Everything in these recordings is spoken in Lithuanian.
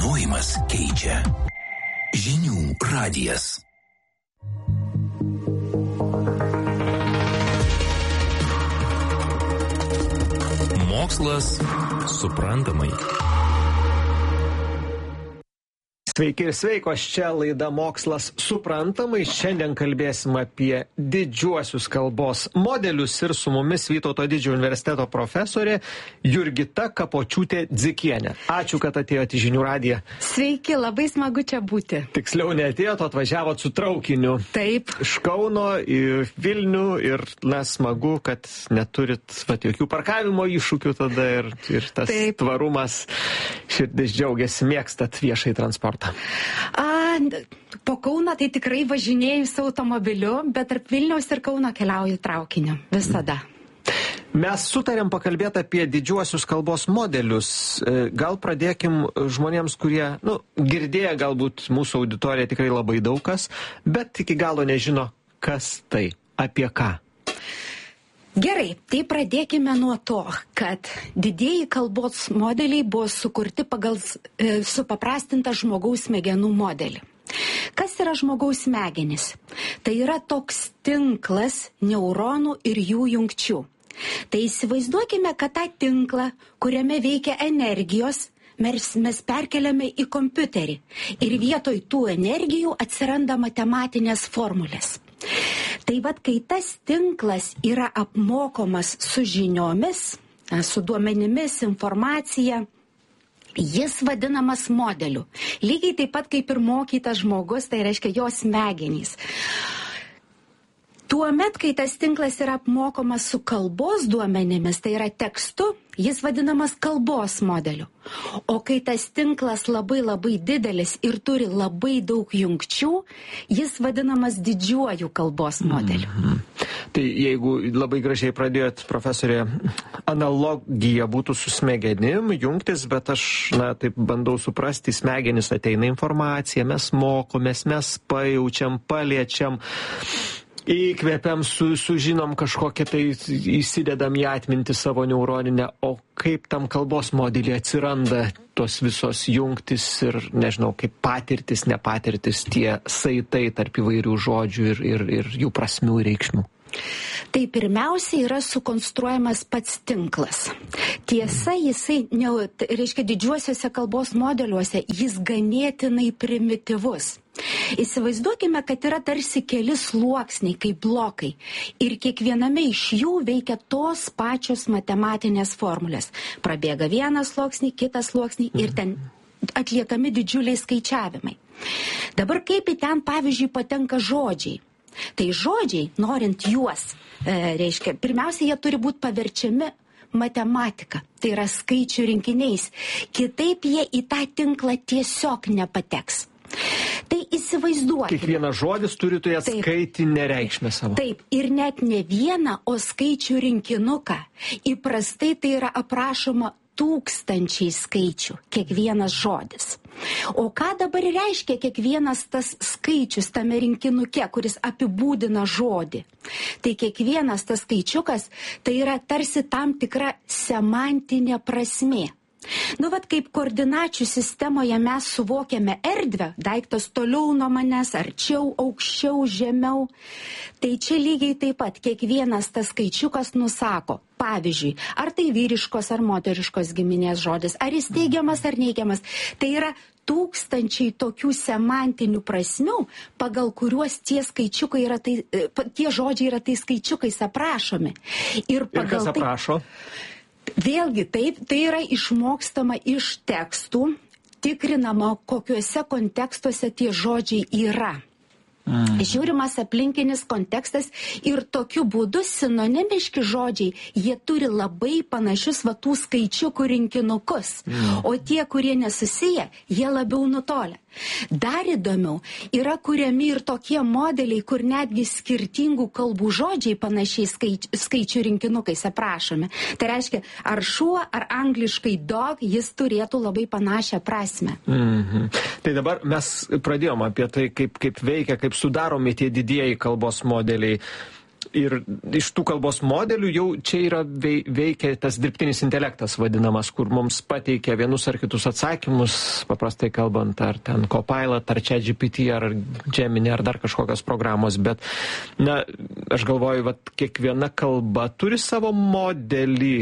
Žinojimas keičia. Žinių radijas. Mokslas suprantamai. Sveiki ir sveikos, čia laida Mokslas suprantamai. Šiandien kalbėsim apie didžiuosius kalbos modelius ir su mumis Vytauto Didžiojo universiteto profesorė Jurgita Kapočiūtė-Dzikienė. Ačiū, kad atėjote į Žinių radiją. Sveiki, labai smagu čia būti. Tiksliau neatėjote, atvažiavot su traukiniu. Taip. Iš Kauno į Vilnių ir smagu, kad neturit jokių parkavimo iššūkių tada ir tas Taip. Tvarumas. Širdis džiaugiasi, mėgstat viešai transportą. Po Kauną tai tikrai važinėju su automobiliu, bet tarp Vilniaus ir Kauno keliauju traukiniu. Visada. Mes sutarėm pakalbėti apie didžiuosius kalbos modelius. Gal pradėkim žmonėms, kurie, girdėję galbūt mūsų auditorija tikrai labai daug kas, bet iki galo nežino, kas tai, apie ką. Gerai, tai pradėkime nuo to, kad didieji kalbos modeliai buvo sukurti pagal supaprastintą žmogaus smegenų modelį. Kas yra žmogaus smegenys? Tai yra toks tinklas neuronų ir jų jungčių. Tai įsivaizduokime, kad tą tinklą, kuriame veikia energijos, mes perkeliame į kompiuterį ir vietoj tų energijų atsiranda matematinės formulės. Tai kai tas tinklas yra apmokomas su žiniomis, su duomenimis, informacija, jis vadinamas modeliu. Lygiai taip pat kaip ir mokytas žmogus, tai reiškia jo smegenys. Tuomet, kai tas tinklas yra apmokomas su kalbos duomenimis, tai yra tekstu, jis vadinamas kalbos modeliu. O kai tas tinklas labai labai didelis ir turi labai daug jungčių, jis vadinamas didžiuoju kalbos modeliu. Tai jeigu labai gražiai pradėjot, profesorė, analogija būtų su smegenim, jungtis, bet aš taip bandau suprasti, smegenis ateina informacija, mes mokomės, mes pajaučiam, paliečiam, įkvepiam, sužinom kažkokią tai, įsidedam į atmintį savo neuroninę, o kaip tam kalbos modelį atsiranda tos visos jungtis ir, nežinau, kaip patirtis, nepatirtis, tie saitai tarp įvairių žodžių ir jų prasmių ir reikšmių. Tai pirmiausia yra sukonstruojamas pats tinklas. Tiesa, jisai, reiškia, didžiuosiuose kalbos modeliuose jis ganėtinai primityvus. Įsivaizduokime, kad yra tarsi keli sluoksniai, kaip blokai, ir kiekviename iš jų veikia tos pačios matematinės formulės. Prabėga vienas sluoksnį, kitas sluoksnį ir ten atliekami didžiuliai skaičiavimai. Dabar kaip į ten, pavyzdžiui, patenka žodžiai? Tai žodžiai, norint juos, reiškia, pirmiausia, jie turi būti paverčiami matematika, tai yra skaičių rinkiniais. Kitaip jie į tą tinklą tiesiog nepateks. Tai įsivaizduokime. Kiekvienas žodis turi turėti skaitinę reikšmę savo. Taip, ir net ne vieną, o skaičių rinkinuką. Įprastai tai yra aprašoma tūkstančiai skaičių, kiekvienas žodis. O ką dabar reiškia kiekvienas tas skaičius tame rinkinuke, kuris apibūdina žodį? Tai kiekvienas tas skaičiukas, tai yra tarsi tam tikra semantinė prasmė. Kaip koordinačių sistemoje mes suvokiame erdvę, daiktas toliau nuo manęs, arčiau, aukščiau, žemiau. Tai čia lygiai taip pat kiekvienas tas skaičiukas nusako, pavyzdžiui, ar tai vyriškos ar moteriškos giminės žodis, ar jis teigiamas ar neigiamas. Tai yra tūkstančiai tokių semantinių prasmių, pagal kuriuos tie skaičiukai yra tie žodžiai yra tai skaičiukais aprašomi. Ir kas aprašo? Vėlgi taip, tai yra išmokstama iš tekstų, tikrinama, kokiuose kontekstuose tie žodžiai yra. Žiūrimas aplinkinis kontekstas ir tokiu būdu sinonimiški žodžiai, jie turi labai panašius tų skaičiukų rinkinukus, o tie, kurie nesusiję, jie labiau nutolę. Dar įdomiau, yra kuriami ir tokie modeliai, kur netgi skirtingų kalbų žodžiai panašiai skaičių rinkinukais aprašomi. Tai reiškia, ar šuo, ar angliškai dog, jis turėtų labai panašią prasmę. Tai dabar mes pradėjom apie tai, kaip veikia, kaip sudaromi tie didieji kalbos modeliai. ir iš tų kalbos modelių jau čia yra veikia tas dirbtinis intelektas vadinamas, kur mums pateikia vienus ar kitus atsakymus, paprastai kalbant, ar ten Copilot, ar ChatGPT, ar Gemini, ar dar kažkokios programos, bet, na, aš galvoju, vat, kiekviena kalba turi savo modelį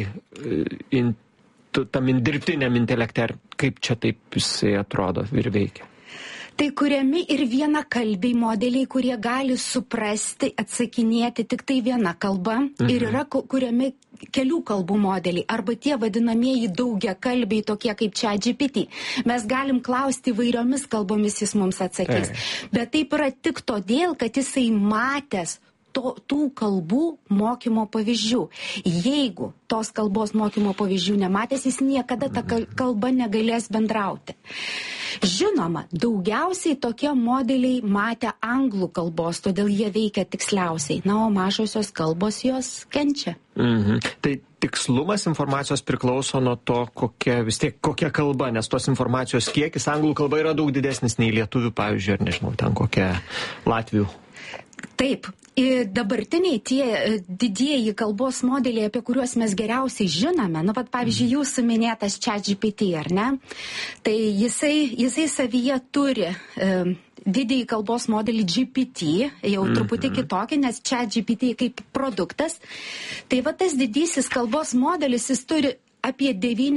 tam dirbtiniam intelekte, ar kaip čia taip jisai atrodo ir veikia. Tai kuriami ir vienakalbiai modeliai, kurie gali suprasti, atsakinėti tik tai viena kalba, ir yra kuriami kelių kalbų modeliai, arba tie vadinamieji daugiakalbiai, tokie kaip ChatGPT. Mes galim klausti įvairiomis kalbomis, jis mums atsakys. Bet taip yra tik todėl, kad jisai matęs tų kalbų mokymo pavyzdžių. Jeigu tos kalbos mokymo pavyzdžių nematęs, jis niekada tą kalbą negalės bendrauti. Žinoma, daugiausiai tokie modeliai matė anglų kalbos, todėl jie veikia tiksliausiai. Na, o mažosios kalbos jos kenčia. Tai tikslumas informacijos priklauso nuo to, kokia kalba, nes tos informacijos kiekis anglų kalba yra daug didesnis nei lietuvių, pavyzdžiui, ar nežinau, ten kokia latvių. Taip, dabartiniai tie didieji kalbos modeliai, apie kuriuos mes geriausiai žinome, nu, pavyzdžiui, jūsų minėtas ChatGPT, ar ne? Tai jisai savyje turi didįjį kalbos modelį GPT, jau truputį kitokį, nes ChatGPT kaip produktas. Tai va tas didysis kalbos modelis, jis turi apie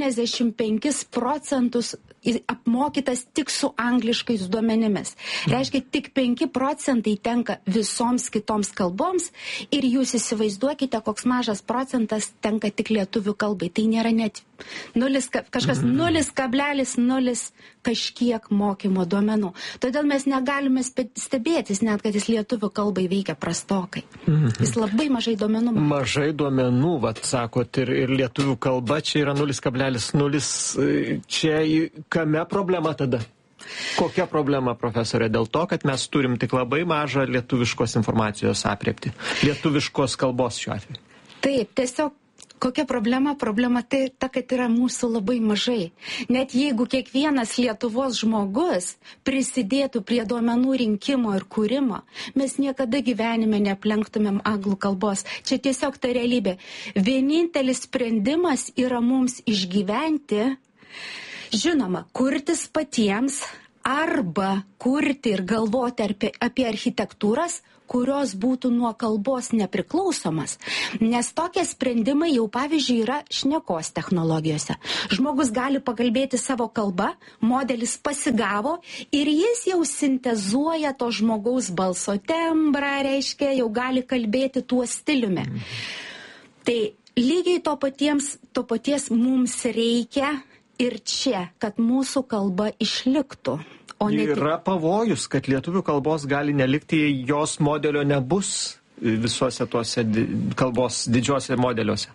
95% apmokytas tik su angliškais duomenimis. Reiškia, tik 5% tenka visoms kitoms kalboms ir jūs įsivaizduokite, koks mažas procentas tenka tik lietuvių kalbai. Tai nėra net 0,0 kažkiek mokymo duomenų. Todėl mes negalime stebėtis net, kad jis lietuvių kalbai veikia prastokai. Jis labai mažai duomenų. Mažai duomenų, vat sakot, ir lietuvių kalba čia yra 0,0. Čia kame problema tada? Kokia problema, profesorė? Dėl to, kad mes turim tik labai mažą lietuviškos informacijos aprėpti. Lietuviškos kalbos šiuo atveju. Taip, tiesiog kokia problema? Problema tai ta, kad yra mūsų labai mažai. Net jeigu kiekvienas Lietuvos žmogus prisidėtų prie duomenų rinkimo ir kūrimo, mes niekada gyvenime neaplenktumėm anglų kalbos. Čia tiesiog ta realybė. Vienintelis sprendimas yra mums išgyventi, žinoma, kurtis patiems arba kurti ir galvoti apie architektūras, kurios būtų nuo kalbos nepriklausomas. Nes tokie sprendimai jau, pavyzdžiui, yra šnekos technologijose. Žmogus gali pakalbėti savo kalbą, modelis pasigavo ir jis jau sintezuoja to žmogaus balso tembrą, reiškia, jau gali kalbėti tuo stiliumi. Tai lygiai to paties mums reikia ir čia, kad mūsų kalba išliktų. Yra pavojus, kad lietuvių kalbos gali nelikti, jei jos modelio nebus visuose tuose kalbos didžiuose modeliuose.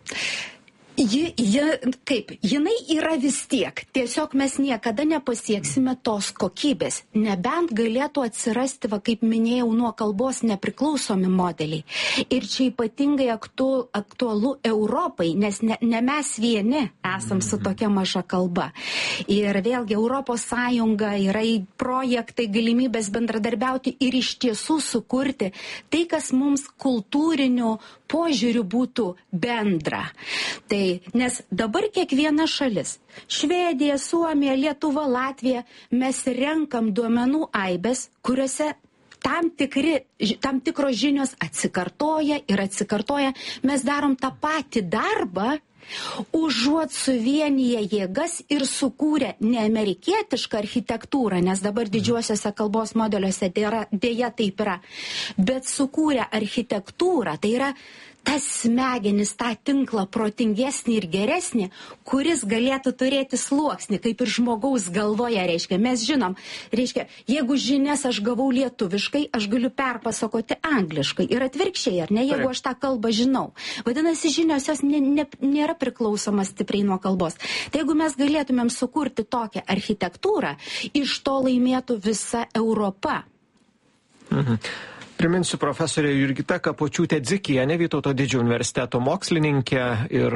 Jinai yra vis tiek. Tiesiog mes niekada nepasieksime tos kokybės. Nebent galėtų atsirasti, kaip minėjau, nuo kalbos nepriklausomi modeliai. Ir čia ypatingai aktualu Europai, nes ne mes vieni esam su tokia maža kalba. Ir vėlgi Europos Sąjunga yra projektai, galimybės bendradarbiauti ir iš tiesų sukurti tai, kas mums kultūriniu požiūriu būtų bendra. Tai, nes dabar kiekviena šalis, Švedija, Suomija, Lietuva, Latvija, mes renkam duomenų aibės, kuriuose tam tikros žinios atsikartoja ir atsikartoja. Mes darom tą patį darbą, užuot suvienyje jėgas ir sukūrę ne amerikietišką architektūrą, nes dabar didžiuosiuose kalbos modeliuose dėja taip yra, bet sukūrę architektūrą, tai yra tas smegenis, tą tinklą protingesnį ir geresnį, kuris galėtų turėti sluoksnį, kaip ir žmogaus galvoje, reiškia. Mes žinom, reiškia, jeigu žinias aš gavau lietuviškai, aš galiu perpasakoti angliškai ir atvirkščiai, ar ne, jeigu aš tą kalbą žinau. Vadinasi, žinios jos nėra priklausomas stipriai nuo kalbos. Tai jeigu mes galėtumėm sukurti tokią architektūrą, iš to laimėtų visa Europa. Priminsiu, profesorė Jurgita Kapočiūtė-Dzikienė, Vytauto didžiojo universiteto mokslininkė ir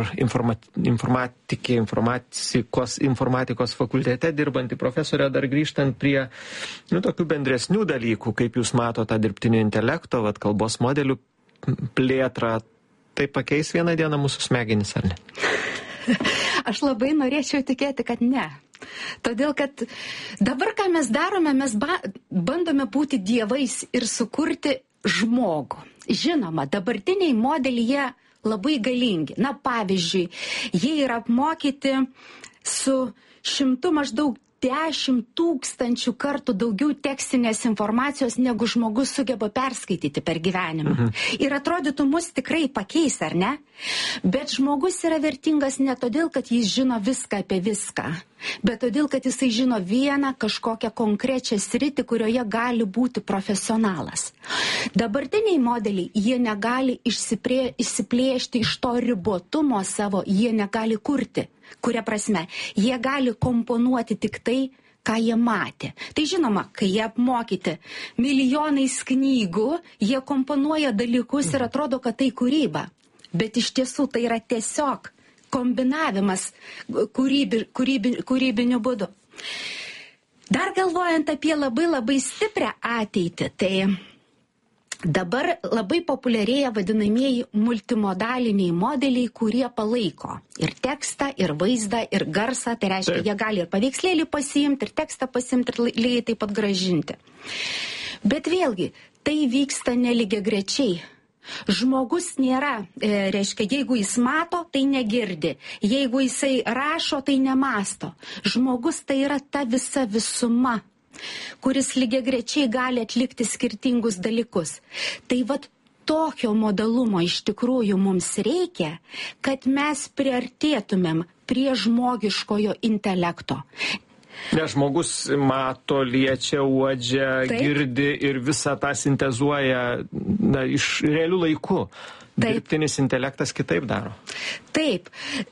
informatikos fakultete dirbanti profesorė. Dar grįžtant prie tokių bendresnių dalykų, kaip jūs matote tą dirbtinio intelekto, kalbos modelių plėtrą, tai pakeis vieną dieną mūsų smegenis, ar ne? Aš labai norėčiau tikėti, kad ne. Todėl, kad dabar, ką mes darome, mes bandome būti dievais ir sukurti žmogų. Žinoma, dabartiniai modeliai jie labai galingi. Na, pavyzdžiui, jie yra apmokyti su 100 maždaug 10 000 kartų daugiau tekstinės informacijos, negu žmogus sugeba perskaityti per gyvenimą. Ir atrodytų, mus tikrai pakeis, ar ne? Bet žmogus yra vertingas ne todėl, kad jis žino viską apie viską, bet todėl, kad jisai žino vieną kažkokią konkrečią sritį, kurioje gali būti profesionalas. Dabartiniai modeliai, jie negali išsiplėšti iš to ribotumo savo, jie negali kurti. Kuria prasme, jie gali komponuoti tik tai, ką jie matė. Tai žinoma, kai jie apmokyti milijonais knygų, jie komponuoja dalykus ir atrodo, kad tai kūryba. Bet iš tiesų tai yra tiesiog kombinavimas kūrybiniu būdu. Dar galvojant apie labai stiprią ateitį, tai dabar labai populiarėja vadinamieji multimodaliniai modeliai, kurie palaiko ir tekstą, ir vaizdą, ir garsą. Tai reiškia, jie gali ir paveikslėlį pasiimti, ir tekstą pasiimti, ir lygiai taip pat grąžinti. Bet vėlgi, tai vyksta nelygiagrečiai. Žmogus nėra, reiškia, jeigu jis mato, tai negirdi. Jeigu jisai rašo, tai nemasto. Žmogus tai yra ta visa visuma, kuris lygiagrečiai gali atlikti skirtingus dalykus. Tai vat tokio modalumo iš tikrųjų mums reikia, kad mes priartėtumėm prie žmogiškojo intelekto. Nes žmogus mato, liečia, uodžia, girdi ir visą tą sintezuoja iš realių laikų. Dirbtinis intelektas kitaip daro. Taip,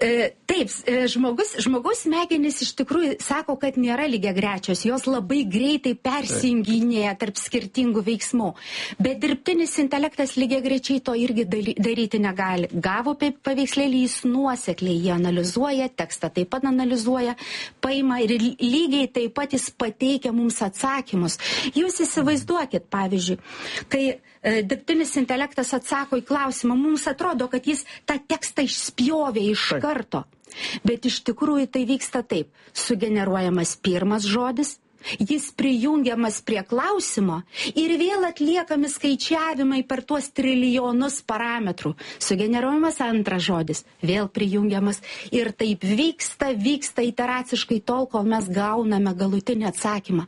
žmogaus smegenys iš tikrųjų sako, kad nėra lygiagrečios, jos labai greitai persijunginėja tarp skirtingų veiksmų. Bet dirbtinis intelektas lygiagrečiai to irgi daryti negali. Gavo paveikslėlį, jis nuosekliai jį analizuoja, tekstą taip pat analizuoja, paima ir lygiai taip pat jis pateikia mums atsakymus. Jūs įsivaizduokit, pavyzdžiui, kai dirbtinis intelektas atsako į klausimą, mums atrodo, kad jis tą tekstą išspjovė iš karto. Bet iš tikrųjų tai vyksta taip. Sugeneruojamas pirmas žodis, jis prijungiamas prie klausimo ir vėl atliekami skaičiavimai per tuos trilijonus parametrų. Sugeneruojamas antras žodis, vėl prijungiamas ir taip vyksta iteraciškai tol, kol mes gauname galutinį atsakymą.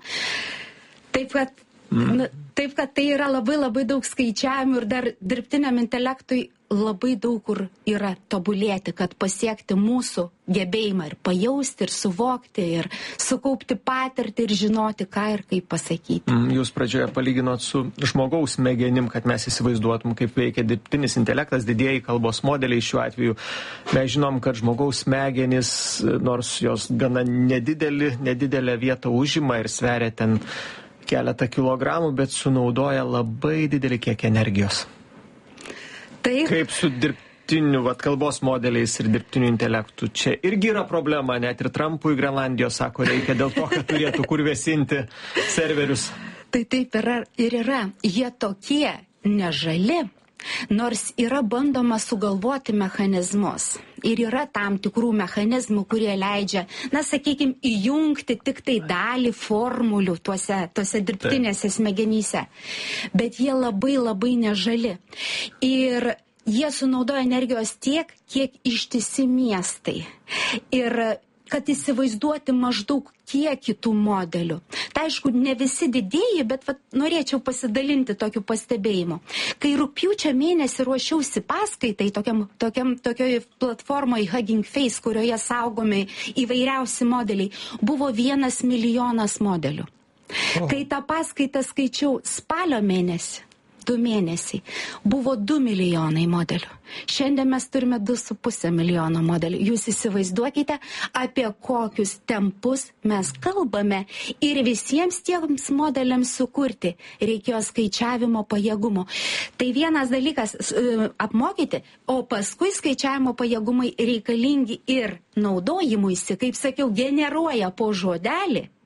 Taip, kad tai yra labai daug skaičiavimų ir dar dirbtiniam intelektui labai daug kur yra tobulėti, kad pasiekti mūsų gebėjimą ir pajausti, ir suvokti, ir sukaupti patirtį, ir žinoti, ką ir kaip pasakyti. Jūs pradžioje palyginot su žmogaus smegenim, kad mes įsivaizduotum, kaip veikia dirbtinis intelektas, didieji kalbos modeliai šiuo atveju. Mes žinom, kad žmogaus smegenys, nors jos gana nedidelę vietą užima ir sveria ten keletą kilogramų, bet sunaudoja labai didelį kiekį energijos. Taip. Kaip su dirbtiniu kalbos modeliais ir dirbtiniu intelektu. Čia irgi yra problema, net ir Trumpui Grenlandijos sako, reikia dėl to, kad turėtų kur vėsinti serverius. Tai taip yra. Jie tokie nežali, nors yra bandoma sugalvoti mechanizmus. Ir yra tam tikrų mechanizmų, kurie leidžia, sakykime, įjungti tik tai dalį formulių tuose dirbtinėse smegenyse. Bet jie labai nežali. Ir jie sunaudoja energijos tiek, kiek ištisi miestai. Ir kad įsivaizduoti maždaug kiek kitų modelių. Tai aišku, ne visi didieji, bet norėčiau pasidalinti tokiu pastebėjimu. Kai rugpjūčio mėnesį ruošiausi paskaitai tokioj platformoje Hugging Face, kurioje saugomi įvairiausi modeliai, buvo 1 milijonas modelių. Kai tą paskaitą skaičiau spalio mėnesį, 2 mėnesiai, buvo 2 milijonai modelių. Šiandien mes turime 2,5 milijono modelių. Jūs įsivaizduokite, apie kokius tempus mes kalbame ir visiems tiems modeliams sukurti reikėjo skaičiavimo pajėgumo. Tai vienas dalykas apmokyti, o paskui skaičiavimo pajėgumai reikalingi ir naudojimuisi, kaip sakiau, generuoja po žodelį.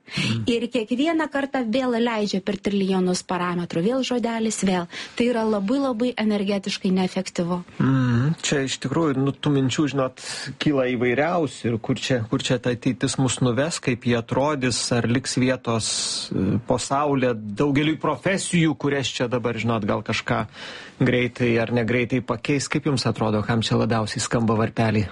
Ir kiekvieną kartą vėl leidžia per trilijonus parametrų, vėl žodelis, vėl. Tai yra labai labai energetiškai neefektyvu. Čia iš tikrųjų, tų minčių, žinot, kyla įvairiausių ir kur čia ta ateitis mus nuves, kaip jie atrodys, ar liks vietos po saulė daugeliui profesijų, kurias čia dabar, žinot, gal kažką greitai ar negreitai pakeis. Kaip jums atrodo, kam čia labiausiai skamba varpeliai?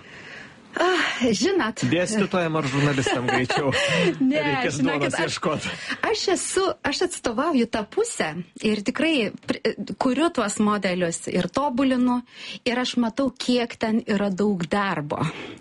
Žinot. Dėstytojam ar žurnalistam greičiau? Ne, reikės duonos ieškoti. Aš atstovauju tą pusę ir tikrai kuriu tuos modelius ir tobulinu ir aš matau, kiek ten yra daug darbo.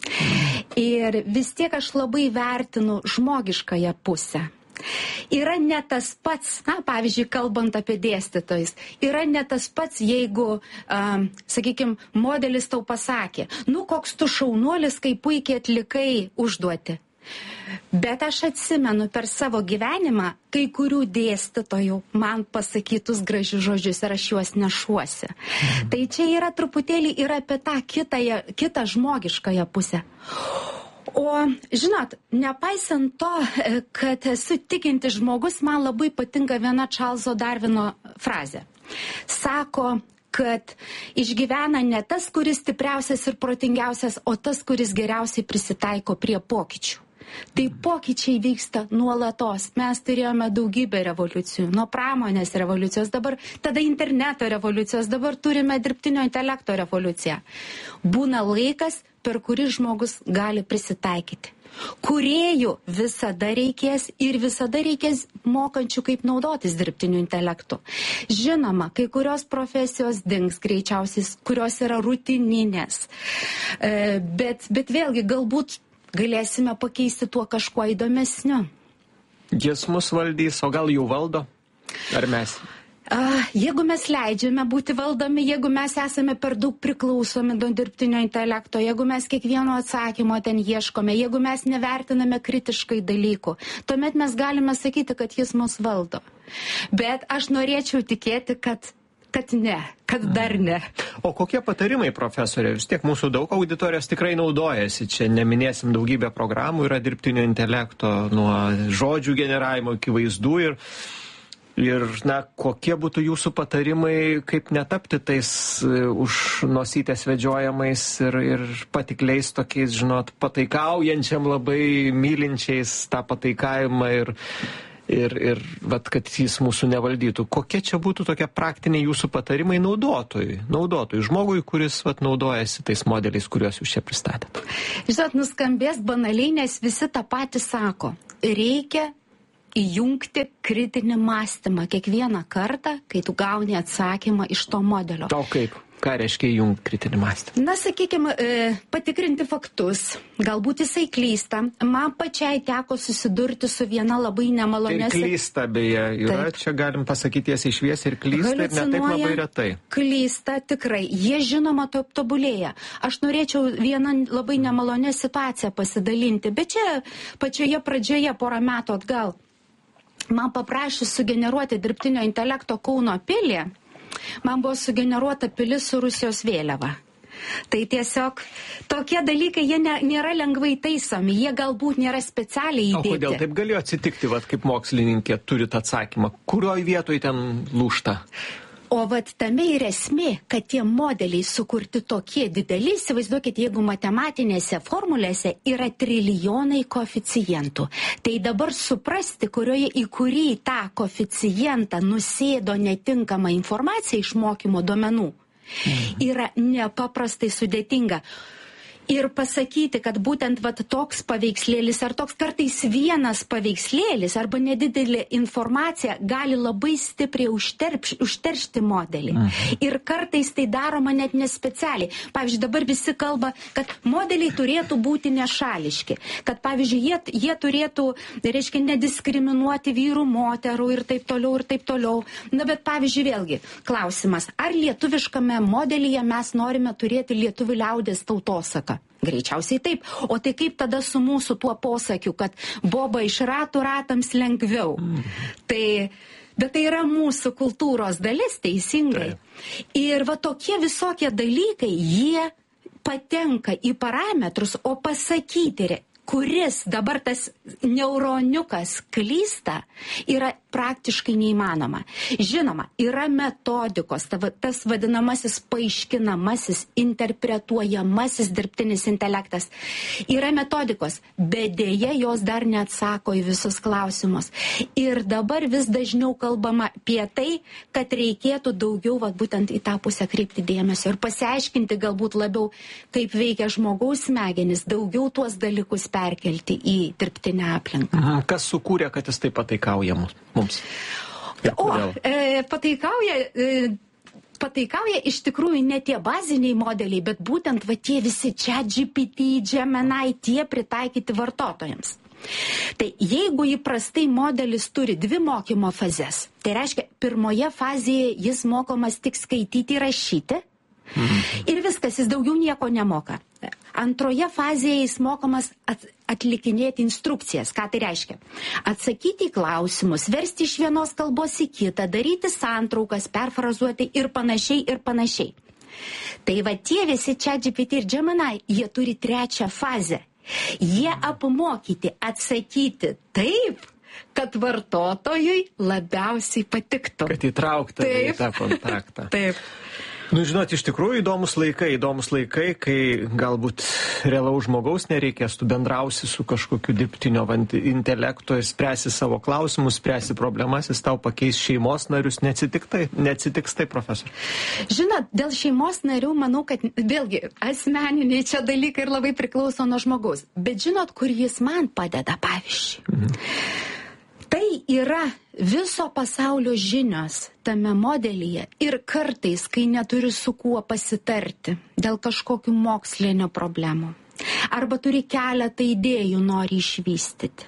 Ir vis tiek aš labai vertinu žmogiškąją pusę. Yra ne tas pats, pavyzdžiui, kalbant apie dėstytojus, yra ne tas pats, jeigu, sakykime, modelis tau pasakė, koks tu šaunuolis, kai puikiai atlikai užduoti. Bet aš atsimenu per savo gyvenimą kai kurių dėstytojų man pasakytus gražius žodžius ir aš juos nešuosi. Tai čia yra truputėlį ir apie tą kitą žmogiškąją pusę. O, žinot, nepaisant to, kad esu tikintis žmogus, man labai patinka viena Čarlzo Darvino frazė. Sako, kad išgyvena ne tas, kuris stipriausias ir protingiausias, o tas, kuris geriausiai prisitaiko prie pokyčių. Tai pokyčiai vyksta nuolatos. Mes turėjome daugybę revoliucijų, nuo pramonės revoliucijos, tada interneto revoliucijos, dabar turime dirbtinio intelekto revoliuciją. Būna laikas, per kurį žmogus gali prisitaikyti. Kūrėjų visada reikės ir visada reikės mokančių, kaip naudotis dirbtiniu intelektu. Žinoma, kai kurios profesijos dings greičiausiai, kurios yra rutininės. Bet vėlgi, galbūt galėsime pakeisti tuo kažkuo įdomesniu. Jis mus valdys, o gal jau valdo? Ar mes? Jeigu mes leidžiame būti valdomi, jeigu mes esame per daug priklausomi nuo dirbtinio intelekto, jeigu mes kiekvieno atsakymo ten ieškome, jeigu mes nevertiname kritiškai dalykų, tuomet mes galime sakyti, kad jis mus valdo. Bet aš norėčiau tikėti, kad ne, kad dar ne. O kokie patarimai, profesorė? Vis tiek mūsų daug auditorijos tikrai naudojasi. Čia neminėsim daugybę programų, yra dirbtinio intelekto, nuo žodžių generavimo iki vaizdų ir kokie būtų jūsų patarimai, kaip netapti tais už nosytės vedžiojamais ir patikliais tokiais, žinot, pataikaujančiam labai mylinčiais tą pataikavimą ir kad jis mūsų nevaldytų. Kokie čia būtų tokie praktiniai jūsų patarimai naudotojui, žmogui, kuris naudojasi tais modeliais, kuriuos jūs čia pristatėt? Žinot, nuskambės banaliai, nes visi tą patį sako. Reikia įjungti kritinį mąstymą kiekvieną kartą, kai tu gauni atsakymą iš to modelio. O kaip? Ką reiškia įjungti kritinį mąstymą? Sakykime, patikrinti faktus. Galbūt jisai klysta. Man pačiai teko susidurti su viena labai nemalonė. Ir klysta, beje, yra, taip. Čia galim pasakyti tiesiai šviesiai ir klysta, ir ne taip labai retai. Klysta tikrai. Jie žinoma tobulėja. Aš norėčiau vieną labai nemalonę situaciją pasidalinti, bet čia pačioje pradžioje porą metų atgal. Man paprašys sugeneruoti dirbtinio intelekto Kauno pilį, man buvo sugeneruota pilis su Rusijos vėliava. Tai tiesiog tokie dalykai, jie nėra lengvai taisomi, jie galbūt nėra specialiai įdėti. O kodėl taip galėjo atsitikti, kaip mokslininkė turit atsakymą? Kurioj vietoj ten lūžta? O tame ir esmė, kad tie modeliai sukurti tokie dideli, įsivaizduokit, jeigu matematinėse formulėse yra trilijonai koeficientų. Tai dabar suprasti, į kurį tą koeficientą nusėdo netinkama informacija iš mokymo duomenų, yra nepaprastai sudėtinga. Ir pasakyti, kad būtent toks paveikslėlis ar toks kartais vienas paveikslėlis arba nedidelė informacija gali labai stipriai užteršti modelį. Ir kartais tai daroma net nespecialiai. Pavyzdžiui, dabar visi kalba, kad modeliai turėtų būti nešališki. Kad, pavyzdžiui, jie turėtų, reiškia, nediskriminuoti vyrų, moterų ir taip toliau. Bet, pavyzdžiui, vėlgi, klausimas, ar lietuviškame modelyje mes norime turėti lietuvių liaudies tautosaką? Greičiausiai taip. O tai kaip tada su mūsų tuo posakiu, kad boba iš ratų ratams lengviau? Bet tai yra mūsų kultūros dalis, teisingai. Ir tokie visokie dalykai, jie patenka į parametrus, o pasakyti kuris dabar tas neuroniukas klysta, yra praktiškai neįmanoma. Žinoma, yra metodikos, tas vadinamasis paaiškinamasis, interpretuojamasis dirbtinis intelektas. Yra metodikos, bet dėja jos dar neatsako į visus klausimus. Ir dabar vis dažniau kalbama apie tai, kad reikėtų daugiau būtent į tą pusę kreipti dėmesio ir pasiaiškinti galbūt labiau, kaip veikia žmogaus smegenis, daugiau tuos dalykus perkelti į dirbtinę aplinką. Kas sukūrė, kad jis taip pataikauja mums? Pataikauja iš tikrųjų ne tie baziniai modeliai, bet būtent tie visi ChatGPT, Gemini, tie pritaikyti vartotojams. Tai jeigu įprastai modelis turi 2 mokymo fazes, tai reiškia, pirmoje fazėje jis mokomas tik skaityti ir rašyti, ir viskas, jis daugiau nieko nemoka. Antroje fazėje jis mokomas atlikinėti instrukcijas. Ką tai reiškia? Atsakyti į klausimus, versti iš vienos kalbos į kitą, daryti santraukas, perfrazuoti ir panašiai. Tai tie visi ChatGPT ir Gemini, jie turi 3 fazę. Jie apmokyti atsakyti taip, kad vartotojui labiausiai patiktų. Kad įtraukta į tą kontaktą. Taip. Žinot, iš tikrųjų įdomus laikai, kai galbūt realaus žmogaus nereikės, tu bendrausi su kažkokiu dirbtinio intelekto ir spręsi savo klausimus, spręsi problemas, jis tau pakeis šeimos narius, neatsitiks tai, profesor? Žinot, dėl šeimos narių, manau, kad vėlgi asmeniniai čia dalykai ir labai priklauso nuo žmogaus. Bet žinot, kur jis man padeda, pavyzdžiui? Tai yra viso pasaulio žinios tame modelyje ir kartais, kai neturi su kuo pasitarti dėl kažkokių mokslinio problemų arba turi keletą idėjų nori išvystyti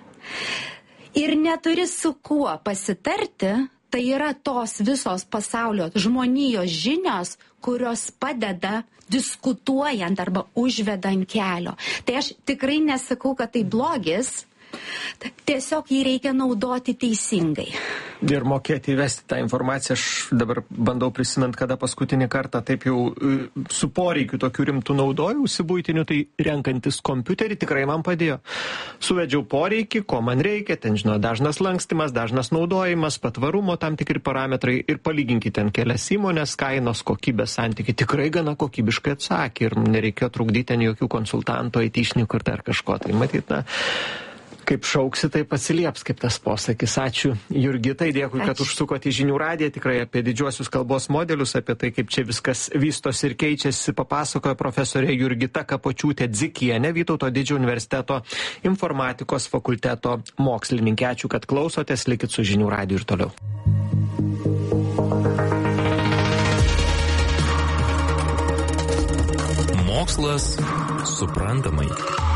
ir neturi su kuo pasitarti, tai yra tos visos pasaulio žmonijos žinios, kurios padeda diskutuojant arba užvedant kelio. Tai aš tikrai nesakau, kad tai blogis. Tiesiog jį reikia naudoti teisingai. Ir mokėti įvesti tą informaciją. Aš dabar bandau prisimint, kada paskutinį kartą taip jau su poreikiu tokių rimtų naudojausi buitiniu, tai renkantis kompiuterį tikrai man padėjo. Suvedžiau poreikį, ko man reikia, ten dažnas lankstimas, dažnas naudojimas, patvarumo tam tikri parametrai ir palyginkite ten kelias įmonės, kainos, kokybės santykiai. Tikrai gana kokybiškai atsakė ir nereikėjo trukdyti ten jokių konsultantų, aitišnikų ir dar kažko. Tai matyt, kaip šauksi, taip atsilieps, kaip tas posakis. Ačiū Jurgitai, dėkui, kad užsukote į Žinių radiją. Tikrai apie didžiuosius kalbos modelius, apie tai, kaip čia viskas vystosi ir keičiasi, papasakojo profesorė Jurgita Kapočiūtė-Dzikienė, Vytauto Didžiojo universiteto informatikos fakulteto mokslininkė. Ačiū, kad klausotės, likit su Žinių radiju ir toliau. Mokslas suprantamai.